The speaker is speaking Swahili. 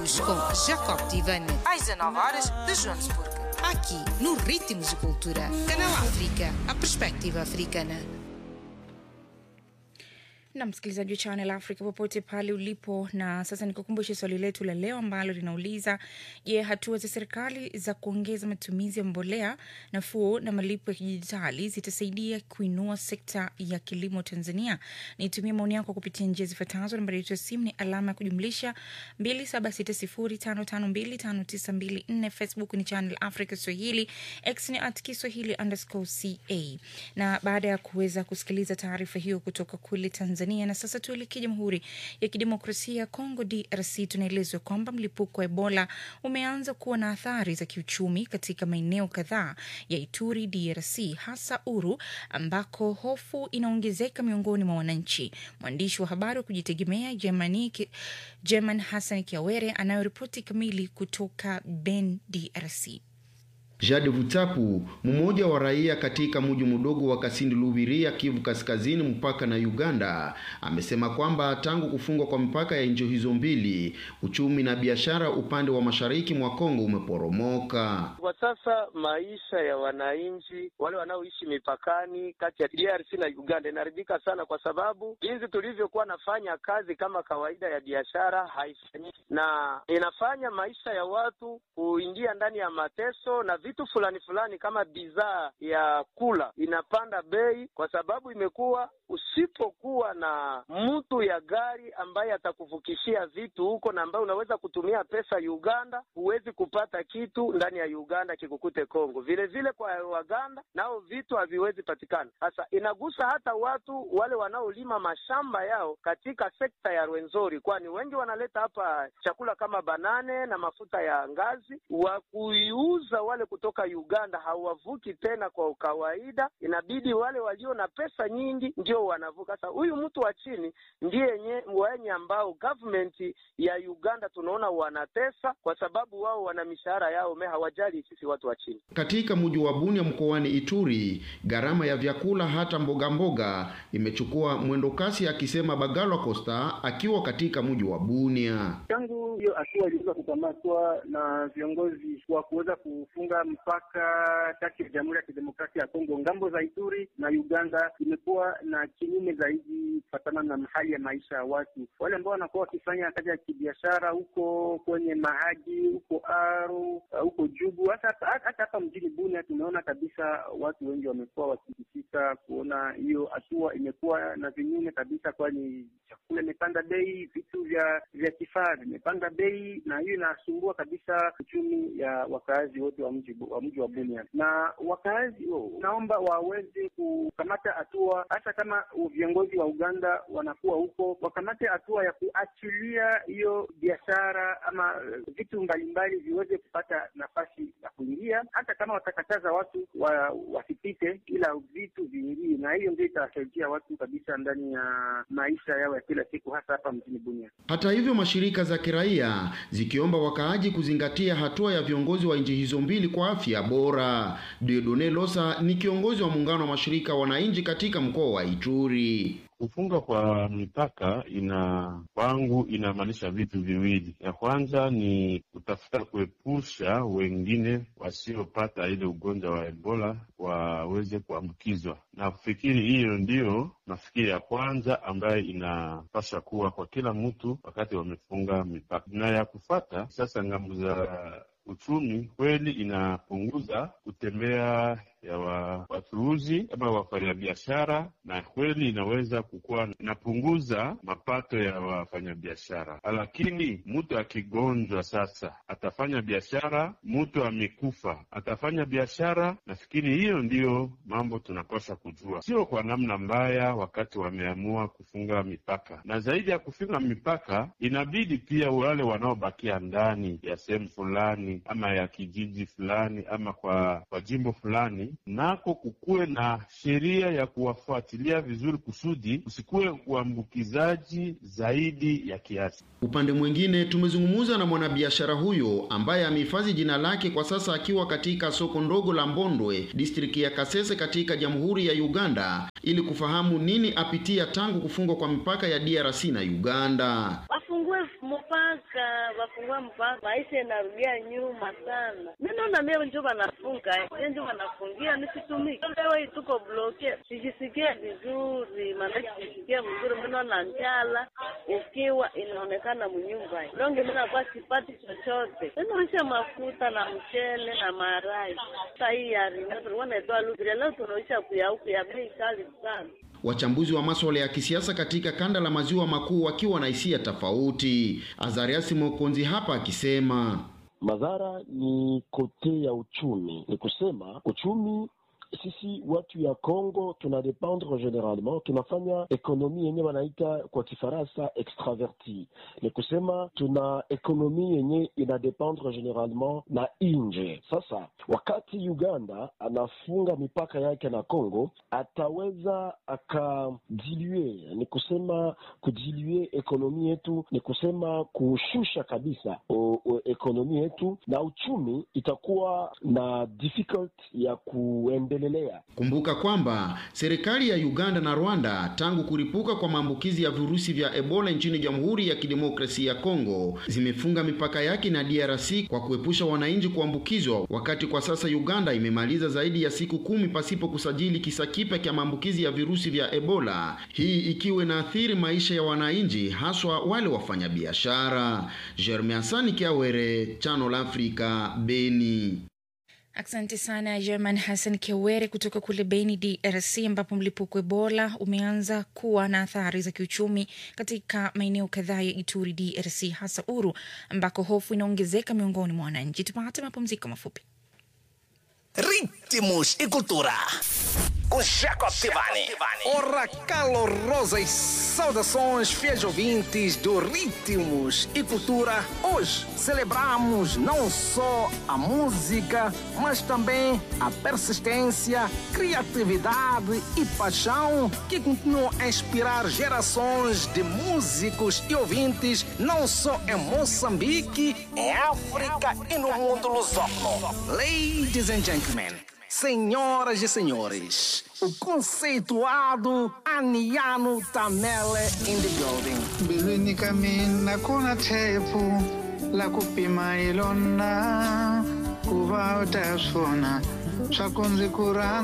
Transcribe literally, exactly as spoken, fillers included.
Conectados com Jacob Tivani, às dezanove horas de Joanesburgo. Aqui, no Ritmos de Cultura. Canal África, a perspectiva africana. Na msikilizaji wa Channel Africa popote pale ulipo, na sasa nikukumbushe swali letu la leo ambalo linauliza, je, hatua za serikali za kuongeza matumizi ya mbolea nafuu na malipo ya kidijitali zitasaidia kuinua sekta ya kilimo Tanzania? Nitumie maoni yako kupitia njia zifuatazo. Nambari yetu ya simu ni alama ya kujumlisha mbili saba sita sifuri tano tano mbili tano tisa mbili nne. Facebook ni Channel Africa Swahili, X ni at Kiswahili underscore ca. Na baada ya kuweza kusikiliza taarifa hiyo kutoka kule Tanzania, na sasa tuelekee Jamhuri ya Kidemokrasia ya Kongo D R C, tunaelezwa kwamba mlipuko wa Ebola umeanza kuwa na athari za kiuchumi katika maeneo kadhaa ya Ituri D R C, hasa Uru ambako hofu inaongezeka miongoni mwa wananchi. Mwandishi wa habari wa kujitegemea Germany German Hassan Kiawere anayoripoti kamili kutoka Ben D R C. Jade Vutapu, mmoja wa raia katika mji mdogo wa Kasindi Lubiria, Kivu Kaskazini, mpaka na Uganda, amesema kwamba tangu kufungwa kwa mpaka ya nchi hizo mbili, uchumi na biashara upande wa mashariki mwa Kongo umeporomoka. Kwa sasa maisha ya wananchi wale wanaoishi mipakani kati ya D R C na Uganda inaharibika sana, kwa sababu jinsi tulivyokuwa nafanya kazi kama kawaida ya biashara haifanyiki, na inafanya maisha ya watu kuingia ndani ya mateso, na vitu fulani fulani kama bidhaa ya kula inapanda bei, kwa sababu imekuwa usipokuwa na mtu ya gari ambaye atakuvukishia vitu huko na ambaye unaweza kutumia pesa Uganda, huwezi kupata kitu ndani ya Uganda kikukute Kongo. Vile vile kwa Waganda nao vitu haviwezi patikana. Sasa inagusa hata watu wale wanaolima mashamba yao katika sekta ya Rwenzori, kwani wengi wanaleta hapa chakula kama banane na mafuta ya ngazi, wa kuiuza wale kutoka Uganda hawavuki tena kwa kawaida, inabidi wale walio na pesa nyingi ndio wanavuka. Sasa huyu mtu wa chini ndiye wenye ambao government ya Uganda tunaona wanatesa, kwa sababu wao wana mishahara yao, me hawajali sisi watu wa chini. Katika mji wa Bunia mkoani Ituri, gharama ya vyakula hata mboga mboga imechukua mwendo kasi, akisema Bagalo Costa akiwa katika mji wa Bunia. Tangu hiyo hatua iliweza kukamatwa na viongozi wa kuweza kufunga mpaka kati ya Jamhuri ya Kidemokrasia ya Kongo ngambo za Ituri na Uganda, imekuwa na kinyume zaidi kufatana na hali ya maisha ya watu wale ambao wanakuwa wakifanya kazi ya kibiashara huko kwenye Mahagi, huko Aru, huko Jugu. Hata hata hapa mjini Bunia tunaona kabisa watu wengi wamekuwa wakisikika kuona hiyo hatua imekuwa na vinyume kabisa, kwani chakula imepanda bei, vitu vya vya kifaa vimepanda bei, na hiyo inasumbua kabisa uchumi ya wakazi wote wa mji wa mji wa Bunia. Na wakazi naomba waweze kukamata hatua, hata kama viongozi wa Uganda wanakuwa huko, wakamate hatua ya kuachilia hiyo biashara ama vitu mbalimbali viweze kupata nafasi ya kuingia, hata kama watakataza watu wa, wasipite, ila vitu viingie, na hiyo ndio itasaidia watu kabisa ndani ya maisha yao ya kila siku, hasa hapa mjini Bunia. Hata hivyo, mashirika za kiraia zikiomba wakaaji kuzingatia hatua ya viongozi wa nchi hizo mbili kwa afya bora. Dieudonne Losa ni kiongozi wa muungano wa mashirika wananchi katika mkoa wa Ituri. Kufunga kwa mipaka ina kwangu inamaanisha vitu viwili. Ya kwanza ni kutafuta kuepusha wengine wasiopata ile ugonjwa wa Ebola waweze kuambukizwa, na kufikiri hiyo ndio nafikiri ya kwanza ambayo inapaswa kuwa kwa kila mtu wakati wamefunga mipaka. Na ya kufuata sasa, ngambo za uchumi kweli inapunguza kutembea ya wa, wachuuzi ama wafanyabiashara, na kweli inaweza kukua inapunguza mapato ya wafanyabiashara. Lakini mtu akigonjwa sasa atafanya biashara, mtu amekufa atafanya biashara. Nafikiri hiyo ndiyo mambo tunapaswa kujua, sio kwa namna mbaya wakati wameamua kufunga mipaka. Na zaidi ya kufunga mipaka, inabidi pia wale wanaobakia ndani ya sehemu fulani ama ya kijiji fulani ama kwa, kwa jimbo fulani, nako kukuwe na sheria ya kuwafuatilia vizuri kusudi usikuwe uambukizaji zaidi ya kiasi. Upande mwingine, tumezungumza na mwanabiashara huyo ambaye amehifadhi jina lake kwa sasa, akiwa katika soko ndogo la Mbondwe, distriki ya Kasese katika Jamhuri ya Uganda, ili kufahamu nini apitia tangu kufungwa kwa mipaka ya D R C na Uganda. Wafungue mpaka wafungua mpaka maisha yanarudia nyuma sana. Mimi naona mimi ndio wanafunga, yeye ndio wanafungia nisitumike. Leo hii tuko bloke, sijisikia vizuri, maana sijisikia vizuri, mimi naona njala ukiwa inaonekana mnyumba. Longe mimi nakuwa sipati chochote. Ninaisha mafuta na mchele na maharage. Sasa hii ya rinyo wanaitoa lugha leo tunaisha kuyauka ya bei kali sana. Wachambuzi wa masuala ya kisiasa katika kanda la maziwa makuu wakiwa na hisia tofauti. Azarias Mokonzi hapa akisema madhara ni kote ya uchumi. Ni kusema uchumi, sisi watu ya Kongo tunadependre generalement, tunafanya ekonomi yenye wanaita kwa Kifaransa extraverti. Ni kusema tuna ekonomi yenye inadependre generalement na nje. Sasa wakati Uganda anafunga mipaka yake na Kongo, ataweza akadilue, ni kusema kudilue ekonomi yetu, ni kusema kushusha kabisa o, o, ekonomi yetu, na uchumi itakuwa na difficult ya kuendelea. Kumbuka kwamba serikali ya Uganda na Rwanda tangu kuripuka kwa maambukizi ya virusi vya Ebola nchini Jamhuri ya Kidemokrasia ya Kongo zimefunga mipaka yake na D R C kwa kuepusha wananchi kuambukizwa, wakati kwa sasa Uganda imemaliza zaidi ya siku kumi pasipo kusajili kisa kipya cha maambukizi ya virusi vya Ebola, hii ikiwa inaathiri maisha ya wananchi haswa wale wafanyabiashara. Jeremy Asani Kiawere, Channel Africa, Beni. Asante sana German Hassan Kiwere kutoka kule Beni D R C, ambapo mlipuko Ebola umeanza kuwa na athari za kiuchumi katika maeneo kadhaa ya Ituri D R C, hasa Uru, ambako hofu inaongezeka miongoni mwa wananchi. Tupate mapumziko mafupi. Ritmos e Cultura com Jacob Tivani. Ora calorosas saudações, fiéis ouvintes do Ritmos e Cultura. Hoje celebramos não só a música, mas também a persistência, criatividade e paixão que continuam a inspirar gerações de músicos e ouvintes, não só em Moçambique, em África e no mundo lusófono. Ladies and gentlemen, senhoras e senhores, o conceituado Aniano Tamele in the building. Bilwini kamina kuna tepu la kupima ilona kuva utasfona shakunzi kurana.